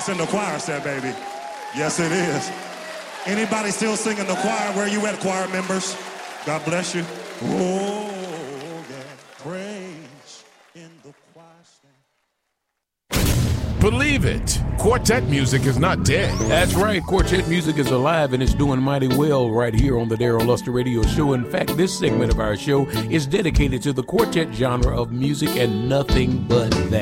It's in the choir set, baby. Yes, it is. Anybody still singing the choir? Where you at, choir members? God bless you. Oh, yeah. Praise in the choir stand. Believe it. Quartet music is not dead. That's right. Quartet music is alive and it's doing mighty well right here on the Daryl Luster Radio Show. In fact, this segment of our show is dedicated to the quartet genre of music and nothing but that.